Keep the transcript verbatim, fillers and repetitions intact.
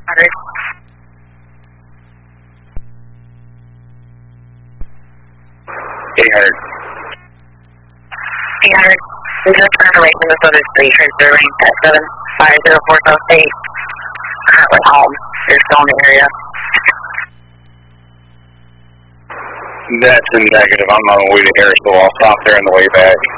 hundred. eight hundred. eight hundred. We just turned away from the Southern Street, transferring at seven five zero four South eight. Currently home. You're still in the area. That's a negative. I'm on the way to Harrisville. I'll stop there on the way back.